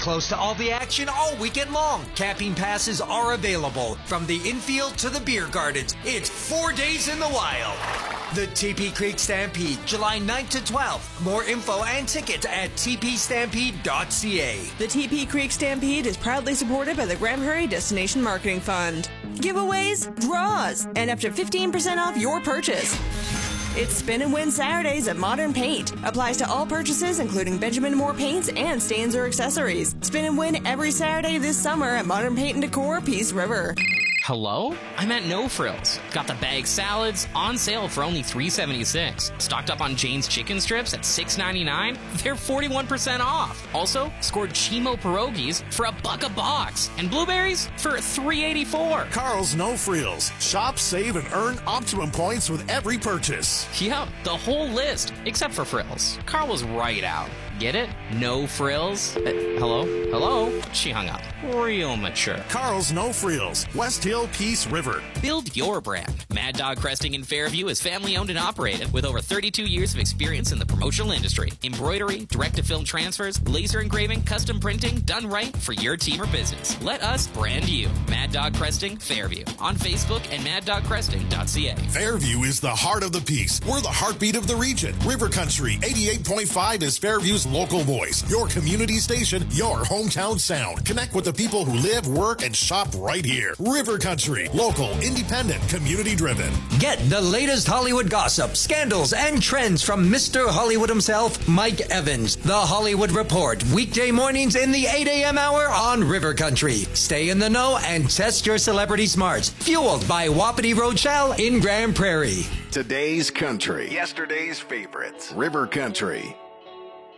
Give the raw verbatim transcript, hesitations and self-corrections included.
close to all the action all weekend long. Camping passes are available from the infield to the beer gardens. It's four days in the wild. The T P Creek Stampede, July ninth to twelfth. More info and tickets at t p stampede dot c a. The T P Creek Stampede is proudly supported by the Grand Prairie Destination Marketing Fund. Giveaways, draws, and up to fifteen percent off your purchase. It's Spin and Win Saturdays at Modern Paint. Applies to all purchases, including Benjamin Moore paints and stains or accessories. Spin and win every Saturday this summer at Modern Paint and Decor, Peace River. Hello? I'm at No Frills. Got the bag salads on sale for only three seventy-six. Stocked up on Jane's chicken strips at six ninety-nine. They're forty-one percent off. Also, scored Chimo pierogies for a buck a box and blueberries for three eighty-four. Carl's No Frills. Shop, save, and earn optimum points with every purchase. Yep, the whole list except for frills. Carl was right out. Get it? No frills? Uh, hello? Hello? She hung up. Real mature. Carl's No Frills. West Hill, Peace River. Build your brand. Mad Dog Cresting in Fairview is family owned and operated with over thirty-two years of experience in the promotional industry. Embroidery, direct-to-film transfers, laser engraving, custom printing, done right for your team or business. Let us brand you. Mad Dog Cresting, Fairview. On Facebook and mad dog cresting dot c a. Fairview is the heart of the Peace. We're the heartbeat of the region. River Country eighty-eight point five is Fairview's local voice. Your community station, your hometown sound. Connect with the people who live, work, and shop right here. River Country, local, independent, community-driven. Get the latest Hollywood gossip, scandals, and trends from Mister Hollywood himself, Mike Evans. The Hollywood Report, weekday mornings in the eight a.m. hour on River Country. Stay in the know and test your celebrity smarts. Fueled by Wapiti Rochelle in Grand Prairie. Today's country, yesterday's favorites. River Country.